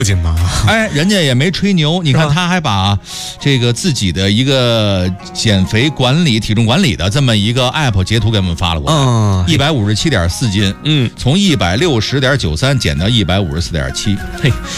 不仅吗？ 哎，人家也没吹牛，你看他还把这个自己的一个减肥管理、体重管理的这么一个 app 截图给我们发了过来，157.4斤，从160.93减到154.7， 嘿，